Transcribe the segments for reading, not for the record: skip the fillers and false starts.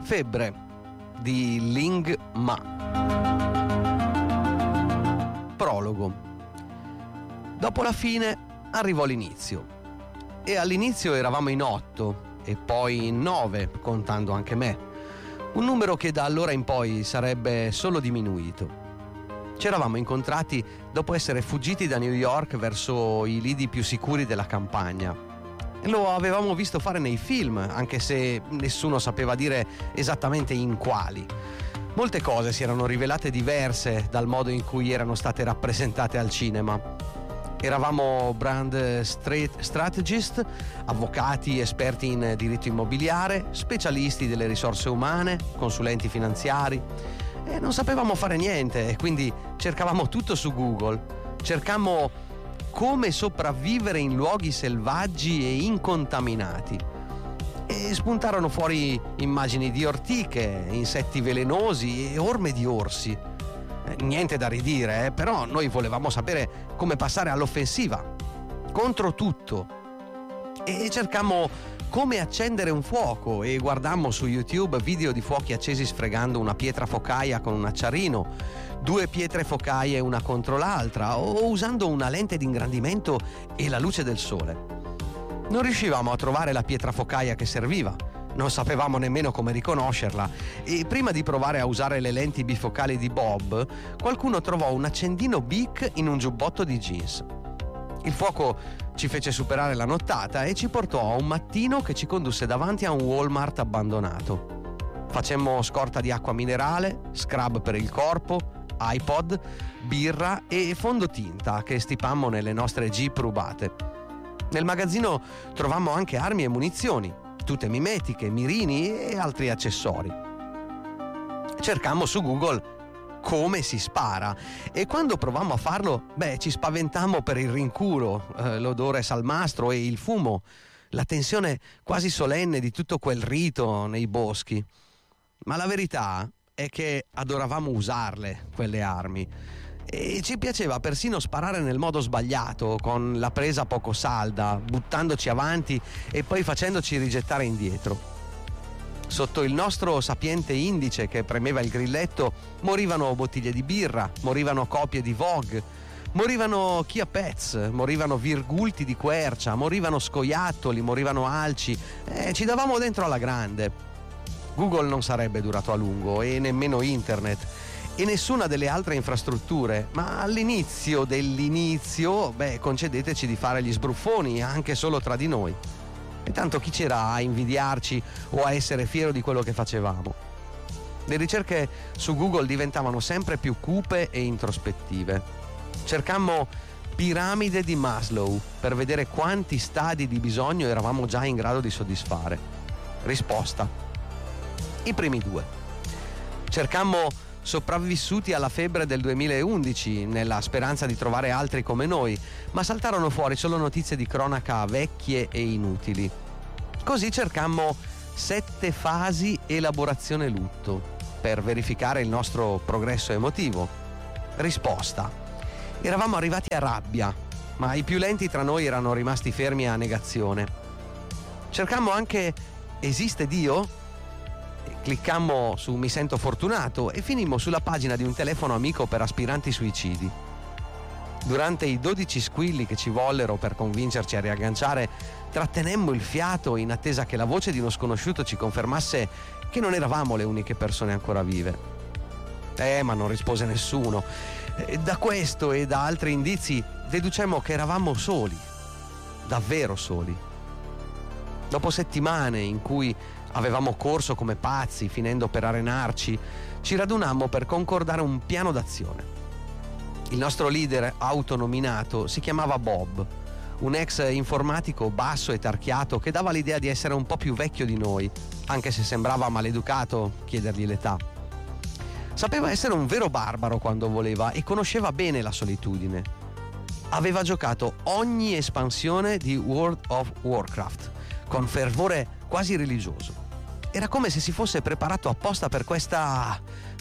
Febbre di Ling Ma. Prologo. Dopo la fine arrivò l'inizio. E all'inizio eravamo in 8 e poi in 9, contando anche me. Un numero che da allora in poi sarebbe solo diminuito. Ci eravamo incontrati dopo essere fuggiti da New York verso i lidi più sicuri della campagna. Lo avevamo visto fare nei film, anche se nessuno sapeva dire esattamente in quali. Molte cose si erano rivelate diverse dal modo in cui erano state rappresentate al cinema. Eravamo brand strategist, avvocati esperti in diritto immobiliare, specialisti delle risorse umane, consulenti finanziari. E non sapevamo fare niente e quindi cercavamo tutto su Google. Cercammo come sopravvivere in luoghi selvaggi e incontaminati. E spuntarono fuori immagini di ortiche, insetti velenosi e orme di orsi. Niente da ridire, però noi volevamo sapere come passare all'offensiva, contro tutto. E cercammo come accendere un fuoco e guardammo su YouTube video di fuochi accesi sfregando una pietra focaia con un acciarino, 2 pietre focaie una contro l'altra o usando una lente di ingrandimento e la luce del sole. Non riuscivamo a trovare la pietra focaia che serviva, non sapevamo nemmeno come riconoscerla e prima di provare a usare le lenti bifocali di Bob, qualcuno trovò un accendino Bic in un giubbotto di jeans. Il fuoco ci fece superare la nottata e ci portò a un mattino che ci condusse davanti a un Walmart abbandonato. Facemmo scorta di acqua minerale, scrub per il corpo, iPod, birra e fondotinta che stipammo nelle nostre Jeep rubate. Nel magazzino trovammo anche armi e munizioni, tutte mimetiche, mirini e altri accessori. Cercammo su Google come si spara e quando provammo a farlo, ci spaventammo per il rinculo, l'odore salmastro e il fumo, la tensione quasi solenne di tutto quel rito nei boschi. Ma la verità è che adoravamo usarle, quelle armi, e ci piaceva persino sparare nel modo sbagliato, con la presa poco salda, buttandoci avanti e poi facendoci rigettare indietro. Sotto il nostro sapiente indice che premeva il grilletto morivano bottiglie di birra, morivano copie di Vogue, morivano Kia Pets, morivano virgulti di quercia, morivano scoiattoli, morivano alci. Ci davamo dentro alla grande. Google non sarebbe durato a lungo e nemmeno internet e nessuna delle altre infrastrutture, ma all'inizio dell'inizio, concedeteci di fare gli sbruffoni anche solo tra di noi. E tanto chi c'era a invidiarci o a essere fiero di quello che facevamo? Le ricerche su Google diventavano sempre più cupe e introspettive. Cercammo piramide di Maslow per vedere quanti stadi di bisogno eravamo già in grado di soddisfare. Risposta: i primi 2. Cercammo sopravvissuti alla febbre del 2011 nella speranza di trovare altri come noi, ma saltarono fuori solo notizie di cronaca vecchie e inutili. Così cercammo 7 fasi elaborazione lutto per verificare il nostro progresso emotivo. Risposta: eravamo arrivati a rabbia, ma i più lenti tra noi erano rimasti fermi a negazione. Cercammo anche esiste Dio? Cliccammo su mi sento fortunato e finimmo sulla pagina di un telefono amico per aspiranti suicidi. Durante i 12 squilli che ci vollero per convincerci a riagganciare, trattenemmo il fiato in attesa che la voce di uno sconosciuto ci confermasse che non eravamo le uniche persone ancora vive. Ma non rispose nessuno. Da questo e da altri indizi deducemmo che eravamo soli, davvero soli. Dopo settimane in cui avevamo corso come pazzi, finendo per arenarci, ci radunammo per concordare un piano d'azione. Il nostro leader autonominato si chiamava Bob, un ex informatico basso e tarchiato che dava l'idea di essere un po' più vecchio di noi, anche se sembrava maleducato chiedergli l'età. Sapeva essere un vero barbaro quando voleva e conosceva bene la solitudine. Aveva giocato ogni espansione di World of Warcraft con fervore quasi religioso. Era come se si fosse preparato apposta per questa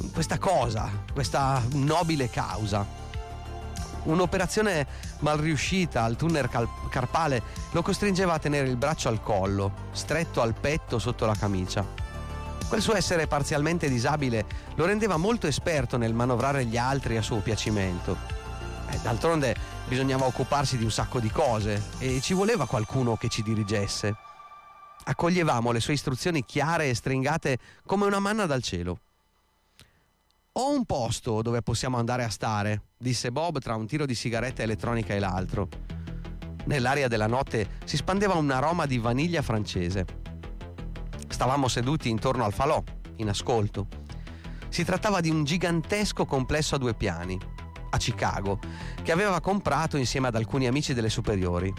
nobile causa. Un'operazione mal riuscita al tunnel carpale lo costringeva a tenere il braccio al collo, stretto al petto sotto la camicia. Quel suo essere parzialmente disabile lo rendeva molto esperto nel manovrare gli altri a suo piacimento. D'altronde bisognava occuparsi di un sacco di cose e ci voleva qualcuno che ci dirigesse. Accoglievamo le sue istruzioni chiare e stringate come una manna dal cielo. «Ho un posto dove possiamo andare a stare», disse Bob tra un tiro di sigaretta elettronica e l'altro. Nell'aria della notte si spandeva un aroma di vaniglia francese. Stavamo seduti intorno al falò, in ascolto. Si trattava di un gigantesco complesso a 2 piani, a Chicago, che aveva comprato insieme ad alcuni amici delle superiori.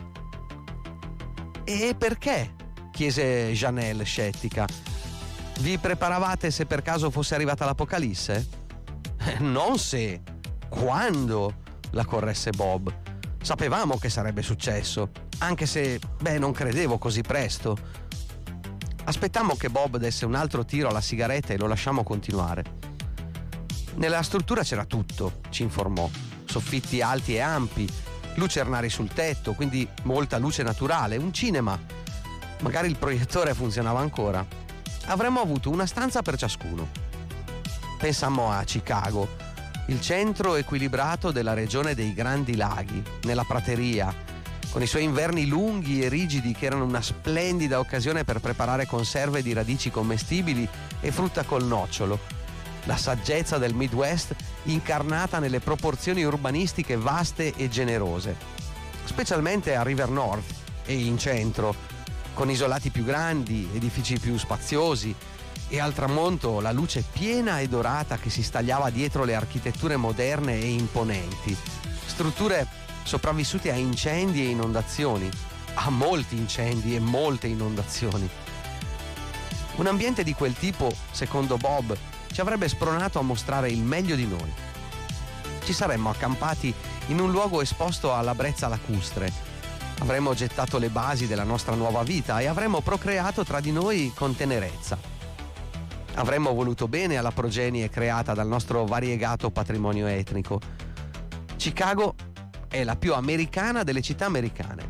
«E perché?» chiese Janelle, scettica. «Vi preparavate se per caso fosse arrivata l'Apocalisse?» «Non se, quando?» la corresse Bob. «Sapevamo che sarebbe successo, anche se, non credevo così presto». Aspettammo che Bob desse un altro tiro alla sigaretta e lo lasciammo continuare. Nella struttura c'era tutto, ci informò. Soffitti alti e ampi, lucernari sul tetto, quindi molta luce naturale, un cinema. Magari il proiettore funzionava ancora. Avremmo avuto una stanza per ciascuno. Pensammo a Chicago, il centro equilibrato della regione dei Grandi Laghi, nella prateria, con i suoi inverni lunghi e rigidi che erano una splendida occasione per preparare conserve di radici commestibili e frutta col nocciolo. La saggezza del Midwest incarnata nelle proporzioni urbanistiche vaste e generose, specialmente a River North e in centro, con isolati più grandi, edifici più spaziosi e al tramonto la luce piena e dorata che si stagliava dietro le architetture moderne e imponenti. Strutture sopravvissute a incendi e inondazioni, a molti incendi e molte inondazioni. Un ambiente di quel tipo, secondo Bob, ci avrebbe spronato a mostrare il meglio di noi. Ci saremmo accampati in un luogo esposto alla brezza lacustre. Avremmo gettato le basi della nostra nuova vita e avremmo procreato tra di noi con tenerezza. Avremmo voluto bene alla progenie creata dal nostro variegato patrimonio etnico. Chicago è la più americana delle città americane.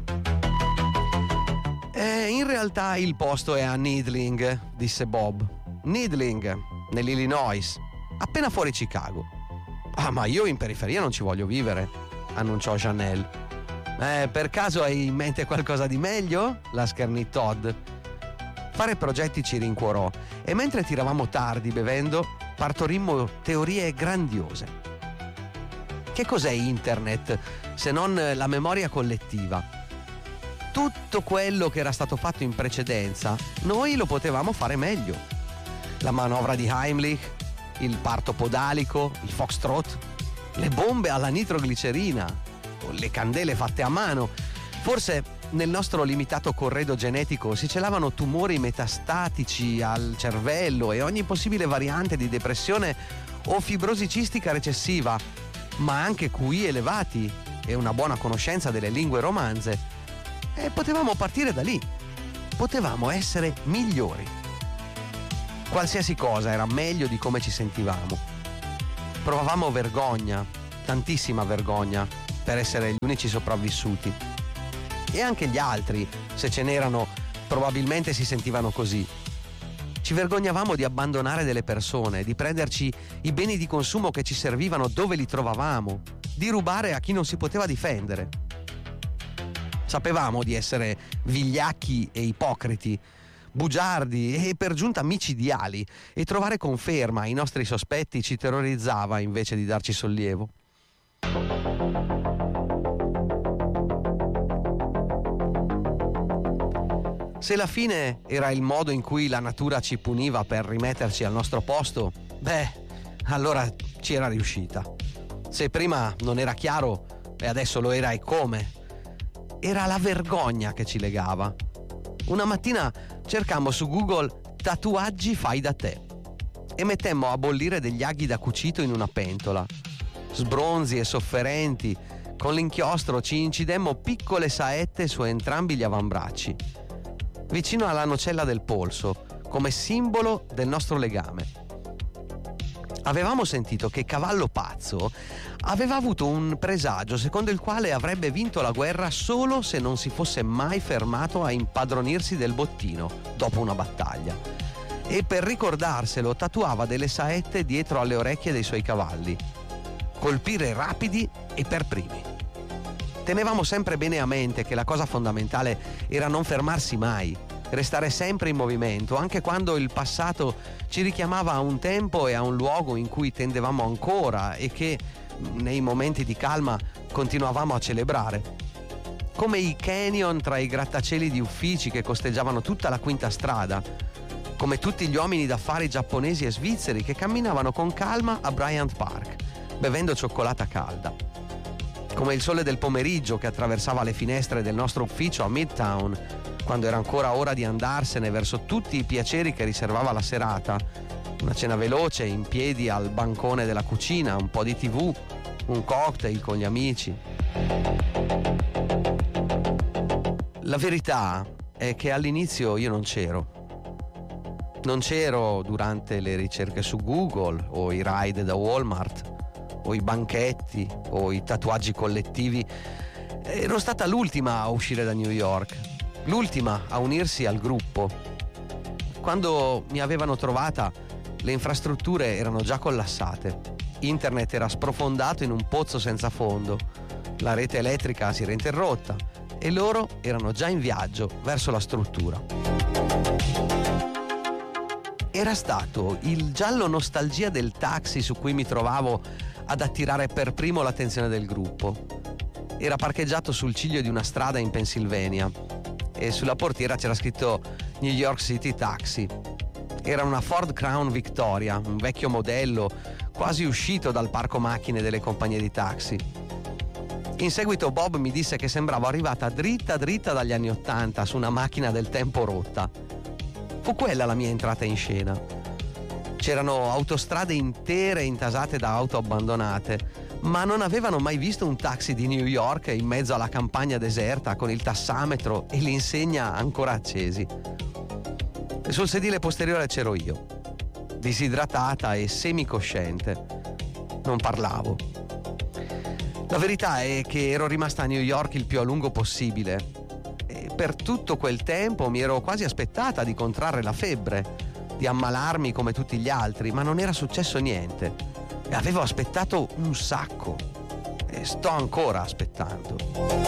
In realtà il posto è a Needling, disse Bob. Needling, nell'Illinois, appena fuori Chicago. «Ah, ma io in periferia non ci voglio vivere», annunciò Janelle. «Per caso hai in mente qualcosa di meglio?» la schernì Todd. Fare progetti ci rincuorò e mentre tiravamo tardi bevendo partorimmo teorie grandiose. Che cos'è internet se non la memoria collettiva? Tutto quello che era stato fatto in precedenza noi lo potevamo fare meglio. La manovra di Heimlich, il parto podalico, il foxtrot, le bombe alla nitroglicerina, le candele fatte a mano. Forse nel nostro limitato corredo genetico si celavano tumori metastatici al cervello e ogni possibile variante di depressione o fibrosi cistica recessiva, ma anche QI elevati e una buona conoscenza delle lingue romanze. E potevamo partire da lì. Potevamo essere migliori. Qualsiasi cosa era meglio di come ci sentivamo. Provavamo vergogna, tantissima vergogna, per essere gli unici sopravvissuti. E anche gli altri, se ce n'erano, probabilmente si sentivano così. Ci vergognavamo di abbandonare delle persone, di prenderci i beni di consumo che ci servivano dove li trovavamo, di rubare a chi non si poteva difendere. Sapevamo di essere vigliacchi e ipocriti, bugiardi e per giunta micidiali, e trovare conferma ai nostri sospetti ci terrorizzava invece di darci sollievo. Se la fine era il modo in cui la natura ci puniva per rimetterci al nostro posto, allora ci era riuscita. Se prima non era chiaro, e adesso lo era, e come? Era la vergogna che ci legava. Una mattina cercammo su Google tatuaggi fai da te e mettemmo a bollire degli aghi da cucito in una pentola. Sbronzi e sofferenti, con l'inchiostro ci incidemmo piccole saette su entrambi gli avambracci, vicino alla nocella del polso, come simbolo del nostro legame. Avevamo sentito che Cavallo Pazzo aveva avuto un presagio secondo il quale avrebbe vinto la guerra solo se non si fosse mai fermato a impadronirsi del bottino dopo una battaglia. e per ricordarselo tatuava delle saette dietro alle orecchie dei suoi cavalli. Colpire rapidi e per primi. Tenevamo sempre bene a mente che la cosa fondamentale era non fermarsi mai, restare sempre in movimento, anche quando il passato ci richiamava a un tempo e a un luogo in cui tendevamo ancora e che, nei momenti di calma, continuavamo a celebrare. Come i canyon tra i grattacieli di uffici che costeggiavano tutta la quinta strada, come tutti gli uomini d'affari giapponesi e svizzeri che camminavano con calma a Bryant Park, bevendo cioccolata calda. Come il sole del pomeriggio che attraversava le finestre del nostro ufficio a Midtown, quando era ancora ora di andarsene verso tutti i piaceri che riservava la serata, una cena veloce in piedi al bancone della cucina, un po' di TV, un cocktail con gli amici. La verità è che all'inizio io non c'ero. Non c'ero durante le ricerche su Google o i ride da Walmart o i banchetti o i tatuaggi collettivi. Ero stata l'ultima a uscire da New York, l'ultima a unirsi al gruppo. Quando mi avevano trovata, le infrastrutture erano già collassate. Internet era sprofondato in un pozzo senza fondo. La rete elettrica si era interrotta e loro erano già in viaggio verso la struttura. Era stato il giallo nostalgia del taxi su cui mi trovavo ad attirare per primo l'attenzione del gruppo. Era parcheggiato sul ciglio di una strada in Pennsylvania e sulla portiera c'era scritto New York City Taxi. Era una Ford Crown Victoria, un vecchio modello quasi uscito dal parco macchine delle compagnie di taxi. In seguito Bob mi disse che sembrava arrivata dritta dagli anni '80 su una macchina del tempo rotta. Fu quella la mia entrata in scena. C'erano autostrade intere intasate da auto abbandonate, ma non avevano mai visto un taxi di New York in mezzo alla campagna deserta con il tassametro e l'insegna ancora accesi. E sul sedile posteriore c'ero io, disidratata e semicosciente. Non parlavo. La verità è che ero rimasta a New York il più a lungo possibile e per tutto quel tempo mi ero quasi aspettata di contrarre la febbre, di ammalarmi come tutti gli altri, ma non era successo niente. E avevo aspettato un sacco e sto ancora aspettando.